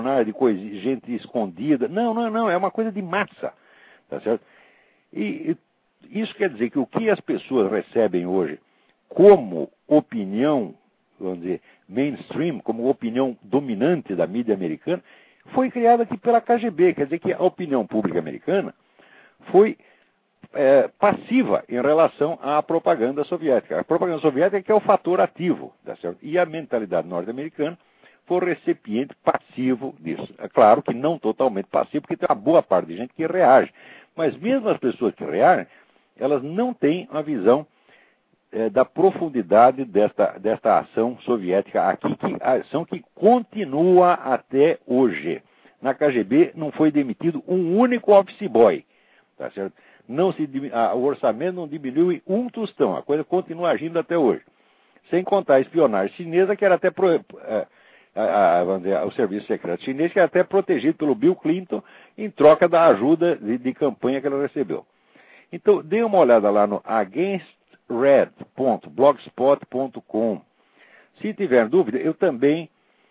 de coisa, gente escondida. Não, é uma coisa de massa, tá certo? E isso quer dizer que o que as pessoas recebem hoje como opinião, vamos dizer, mainstream, como opinião dominante da mídia americana, foi criada aqui pela KGB. Quer dizer que a opinião pública americana foi passiva em relação à propaganda soviética. A propaganda soviética é que é o fator ativo, tá certo? E a mentalidade norte-americana foi recipiente passivo disso. É claro que não totalmente passivo, porque tem uma boa parte de gente que reage. Mas mesmo as pessoas que reagem, elas não têm a visão da profundidade desta ação soviética aqui, a ação que continua até hoje. Na KGB não foi demitido um único office boy, tá certo? O orçamento não diminuiu em um tostão, a coisa continua agindo até hoje. Sem contar a espionagem chinesa, que era até vamos dizer, o serviço secreto chinês, que era até protegido pelo Bill Clinton em troca da ajuda de campanha que ela recebeu. Então, dê uma olhada lá no againstred.blogspot.com. Se tiver dúvida, eu também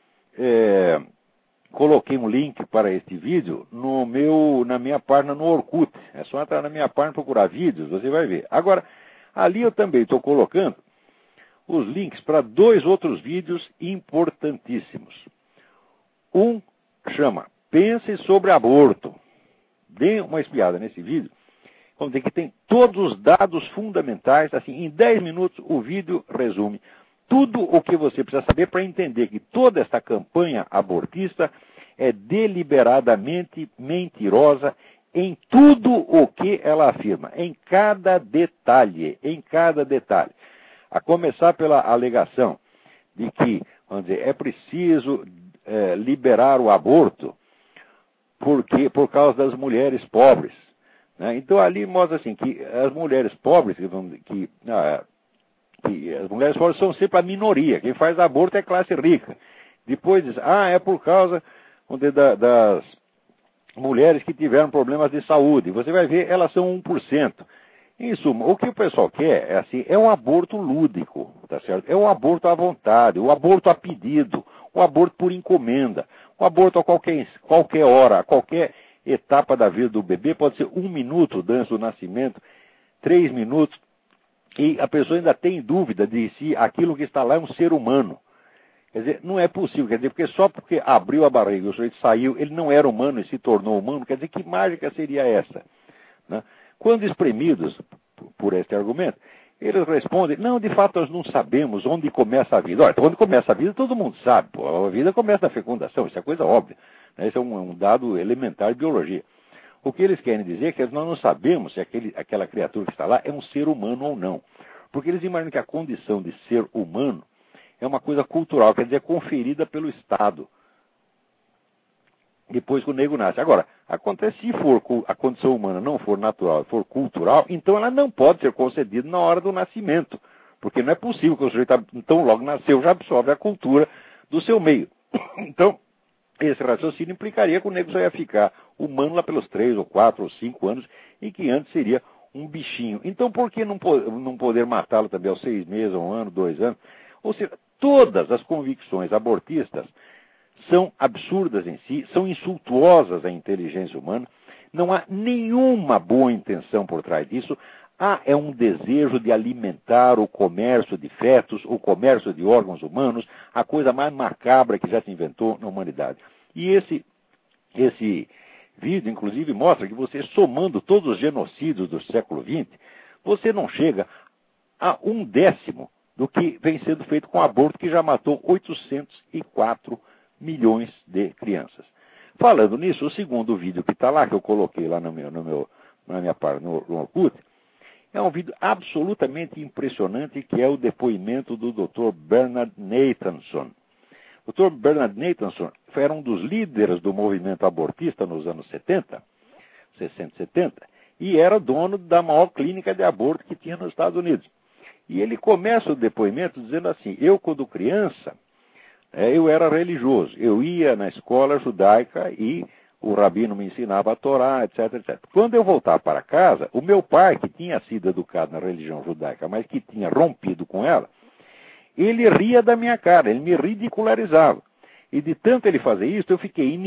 coloquei um link para este vídeo na minha página no Orkut. É só entrar na minha página e procurar vídeos, você vai ver. Agora, ali eu também estou colocando os links para 2 outros vídeos importantíssimos. Um chama Pense sobre Aborto. Dê uma espiada nesse vídeo. Vamos dizer que tem todos os dados fundamentais, assim, em 10 minutos o vídeo resume tudo o que você precisa saber para entender que toda esta campanha abortista é deliberadamente mentirosa em tudo o que ela afirma, em cada detalhe. A começar pela alegação de que, vamos dizer, é preciso liberar o aborto por causa das mulheres pobres. Né? Então ali mostra assim que as mulheres pobres, que as mulheres pobres são sempre a minoria. Quem faz aborto é classe rica. Depois diz, é por causa das mulheres que tiveram problemas de saúde. Você vai ver, elas são 1%. Em suma, o que o pessoal quer é um aborto lúdico, tá certo? É um aborto à vontade, o aborto a pedido, o aborto por encomenda, o aborto a qualquer hora, a qualquer etapa da vida do bebê, pode ser 1 minuto antes do nascimento, 3 minutos, e a pessoa ainda tem dúvida de se aquilo que está lá é um ser humano. Quer dizer, não é possível, quer dizer, porque só porque abriu a barriga e o sujeito saiu, ele não era humano e se tornou humano, quer dizer, que mágica seria essa? Né? Quando espremidos por este argumento, eles respondem, não, de fato nós não sabemos onde começa a vida. Olha, onde começa a vida todo mundo sabe, a vida começa na fecundação, isso é coisa óbvia. Né? Isso é um dado elementar de biologia. O que eles querem dizer é que nós não sabemos se aquela criatura que está lá é um ser humano ou não. Porque eles imaginam que a condição de ser humano é uma coisa cultural, quer dizer, conferida pelo Estado. Depois que o nego nasce. Agora, acontece se a condição humana não for natural, for cultural, então ela não pode ser concedida na hora do nascimento. Porque não é possível que o sujeito, então logo nasceu, já absorve a cultura do seu meio. Então, esse raciocínio implicaria que o nego só ia ficar humano lá pelos 3 ou 4 ou 5 anos, e que antes seria um bichinho. Então, por que não poder matá-lo também aos 6 meses, 1 ano, 2 anos? Ou seja, todas as convicções abortistas são absurdas em si, são insultuosas à inteligência humana, não há nenhuma boa intenção por trás disso, é um desejo de alimentar o comércio de fetos, o comércio de órgãos humanos, a coisa mais macabra que já se inventou na humanidade. E esse vídeo, inclusive, mostra que você, somando todos os genocídios do século XX, você não chega a 1/10 do que vem sendo feito com o aborto, que já matou 804 milhões de crianças. Falando nisso, o segundo vídeo que está lá, que eu coloquei lá na minha página no Orkut, é um vídeo absolutamente impressionante, que é o depoimento do Dr. Bernard Nathanson. O Dr. Bernard Nathanson era um dos líderes do movimento abortista nos anos 60, 60, 70, e era dono da maior clínica de aborto que tinha nos Estados Unidos. E ele começa o depoimento dizendo assim, eu quando criança, eu era religioso, eu ia na escola judaica e o rabino me ensinava a Torá, etc, etc. Quando eu voltava para casa, o meu pai, que tinha sido educado na religião judaica, mas que tinha rompido com ela, ele ria da minha cara, ele me ridicularizava. E de tanto ele fazer isso, eu fiquei